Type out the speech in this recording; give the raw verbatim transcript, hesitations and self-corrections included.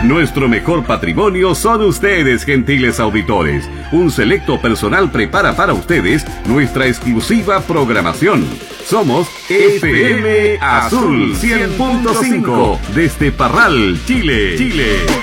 Nuestro mejor patrimonio son ustedes, gentiles auditores. Un selecto personal prepara para ustedes nuestra exclusiva programación. Somos F M Azul cien punto cinco desde Parral, Chile. Chile.